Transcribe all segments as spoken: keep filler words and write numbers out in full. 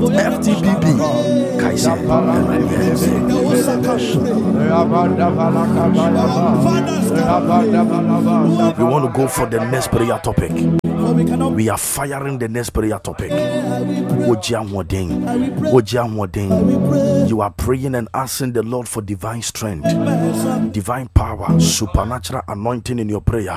F T P P. Kaise. We want to go for the next prayer topic. We are firing the next prayer topic. You are praying and asking the Lord for divine strength, divine power, supernatural anointing in your prayer.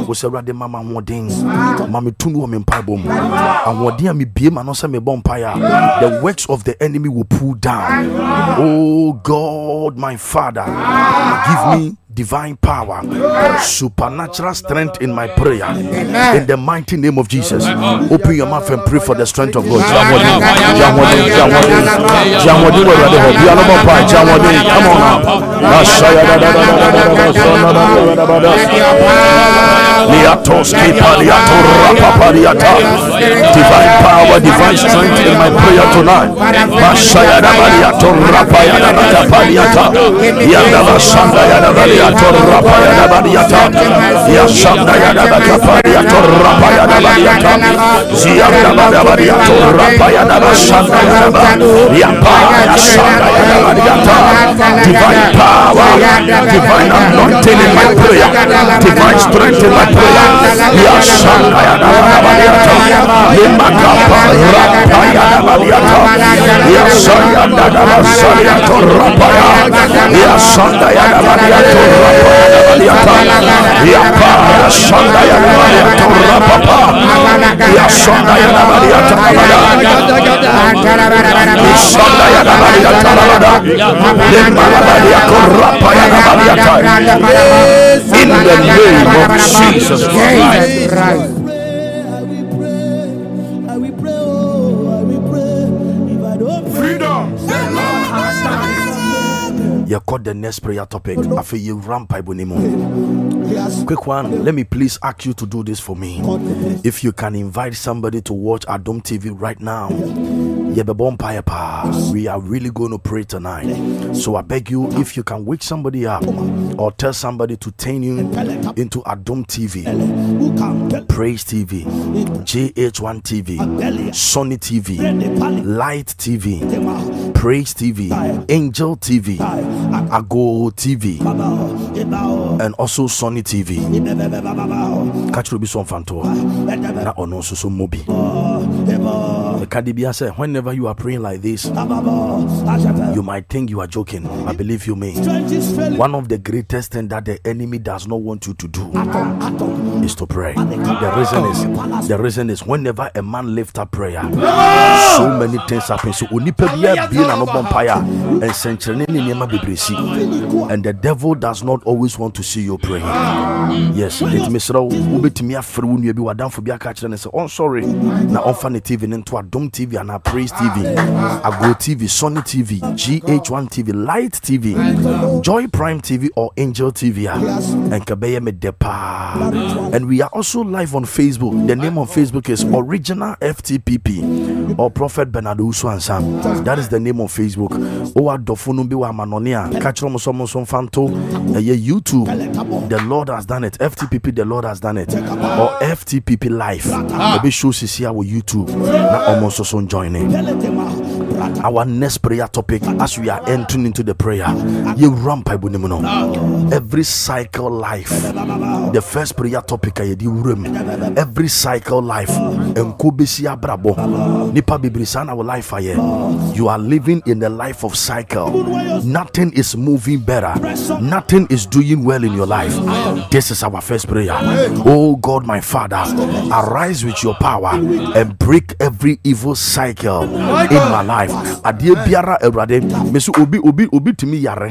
The works of the enemy will pull down. Oh God, my Father, give me divine power, supernatural strength in my prayer. In the mighty name of Jesus, open your mouth and pray for the strength of God. Come on now. Divine power, divine strength in my prayer tonight. Torapaya Badiata, Yasanda Bakaparia, Torapaya Badiata, Zianda Badabadia, Torapaya Sanda Yapa, Sanda Badiata, divine power, divine anointing in my prayer, divine strength in my prayer, Yasanda Badiata, Limakapa, Rapaya Badiata, Yasanda Badabadia, Torapaya, Yasanda Badiata. Yapa, Yapa, Sandaya Maria Torra Papa, Yasandaya Maria Torra, Sandaya Maria Torra, Lemaladia Torra Paya Maria Torra. In the name of Jesus Christ. You caught the next prayer topic. I feel you ramp by Bonimo. Quick one, let me please ask you to do this for me. If you can invite somebody to watch Adom T V right now. We are really going to pray tonight. So I beg you, if you can wake somebody up or tell somebody to turn you into Adom T V, Praise T V, J H one T V, Sony T V, Light T V, Praise T V, Angel T V, Ago T V, and also Sony T V. Catch will be some fanto. Now on also some mobi. The Kadibia said, whenever you are praying like this, you might think you are joking. I believe you may. One of the greatest things that the enemy does not want you to do is to pray. The reason is, the reason is whenever a man lifts up prayer, so many things happen. So only people being an vampire and century and the devil does not always want to see you praying. Yes, it may say, "Ubetimi afru nu ebi wadan fo bia ka kire ne say, oh sorry, na on fan T V into Adom T V and a Praise T V, Ago T V, Sony T V, G H one T V, Light T V, Joy Prime T V or Angel T V, and Kabeye me depa." And we are also live on Facebook. The name of Facebook is Original F T P P or Prophet Bernard Usu and Sam. That is the name of Facebook. Owa dofunu bi wa manonia. Catch them some some fanto. YouTube. The Lord has done it. F T P P. The Lord has done it. Or F T P P Live. Maybe show C C our YouTube. Now almost also joining. Our next prayer topic, as we are entering into the prayer, you ramp every cycle life. The first prayer topic I do room. Every cycle life. Enkobisia brabo. Nipa bibrisan our life aye. You are living in the life of cycle. Nothing is moving better. Nothing is doing well in your life. This is our first prayer. Oh God, my Father, arise with your power and break every evil cycle in my life. Adie biara Ewurade mesu obi obi obi tumi yare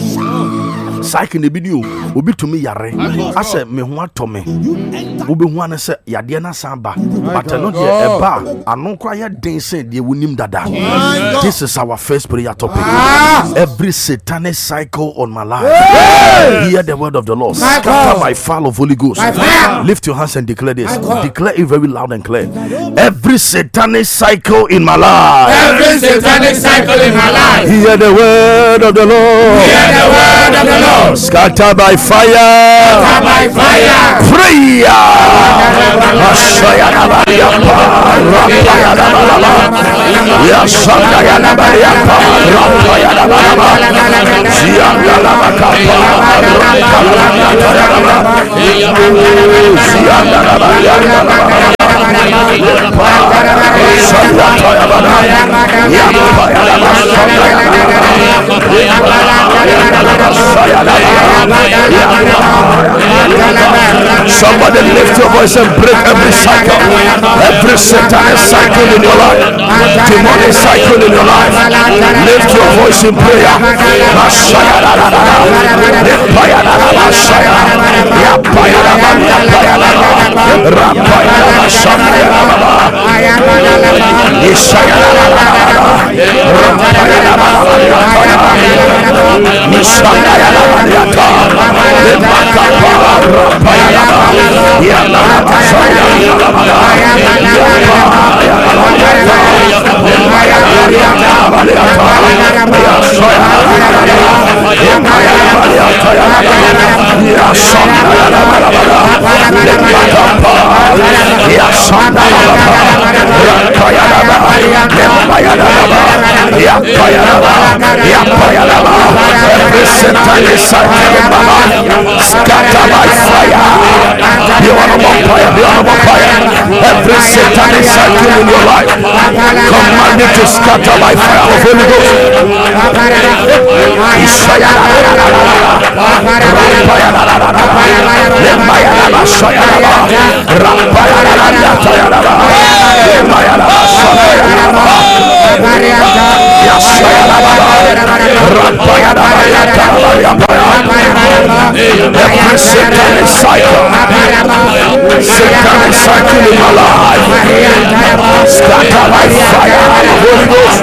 cycle ne bi ni obi tumi yare ase me ho atome obi ho an se yade na samba but no de eba anu kwa ya den se de wonim dada. This is our first prayer topic. Every satanic cycle on my life, hear the word of the Lord. Scatter by fire of Holy Ghost. Lift your hands and declare this. Declare it very loud and clear. Every satanic cycle in my life, every satanic cycle in my life, hear the word of the Lord. Hear the word of the Lord. Scatter by fire. Scatter by fire. Prayer. Sanda ya la baria pa, rapa ya la ba, zianda la ba ka pa, rapa la ba ya la ba, zianda la ba ya la ba, sanda ya ba na, ya pa ya la ba, sanda ya la ba. Somebody lift your voice and break every cycle, every satanic cycle in your life, demonic cycle in your life. Lift your voice in prayer. Every satanic cycle in my life, scatter by fire. Be on fire, be on fire. Every satanic cycle in your life, command it to scatter by fire of Holy Ghost. Every satanic cycle, satanic cycle in my life, scatter by fire, Holy Ghost.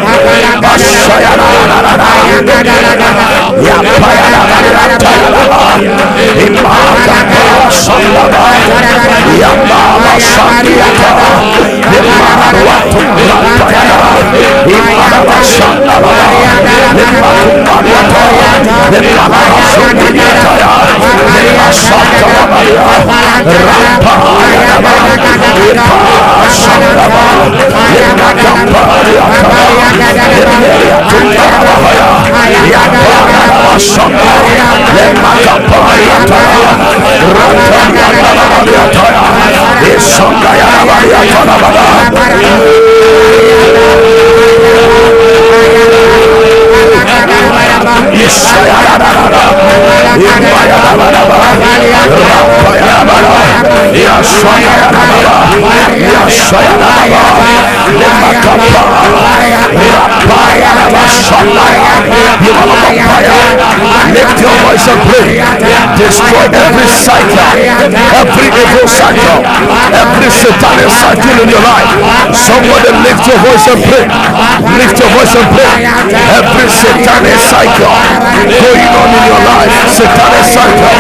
Lift your voice and pray. Destroy every cycle, every evil cycle, every satanic cycle in your life. Somebody lift your voice and pray. Lift your voice and pray. Every satanic cycle going on in your life, satanic cycle.